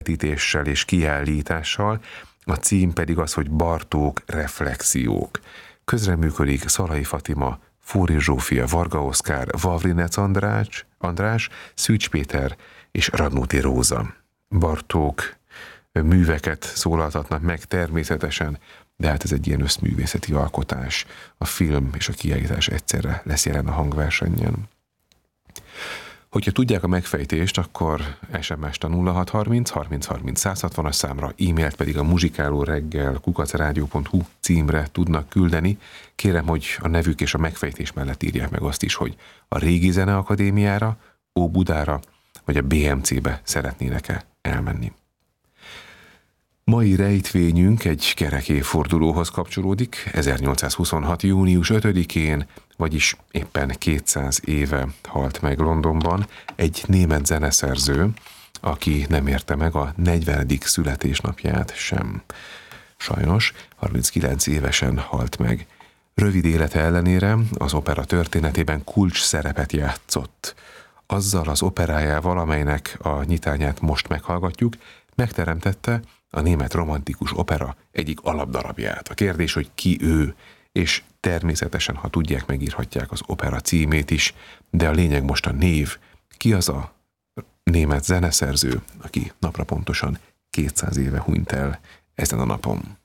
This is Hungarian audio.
vetítéssel és kiállítással, a cím pedig az, hogy Bartók reflexiók. Közreműködik Szalai Fatima, Fóri Zsófia, Varga Oszkár, Vavrinec András, Szűcs Péter és Radnóti Róza. Bartók műveket szólaltatnak meg természetesen, de hát ez egy ilyen összművészeti alkotás. A film és a kiállítás egyszerre lesz jelen a hangversenyen. Hogyha tudják a megfejtést, akkor SMS-t a 0630 30 30 160-as számra, e-mailt pedig a muzsikálóreggel@radio.hu címre tudnak küldeni. Kérem, hogy a nevük és a megfejtés mellett írják meg azt is, hogy a Régi Zeneakadémiára, Óbudára vagy a BMC-be szeretnének-e elmenni. Mai rejtvényünk egy kerek évfordulóhoz kapcsolódik, 1826. június 5-én, vagyis éppen 200 éve halt meg Londonban egy német zeneszerző, aki nem érte meg a 40. születésnapját sem. Sajnos 39 évesen halt meg. Rövid élete ellenére az opera történetében kulcs szerepet játszott. Azzal az operájával, amelynek a nyitányát most meghallgatjuk, megteremtette a német romantikus opera egyik alapdarabját. A kérdés, hogy ki ő, és természetesen, ha tudják, megírhatják az opera címét is, de a lényeg most a név. Ki az a német zeneszerző, aki napra pontosan 200 éve hunyt el ezen a napon?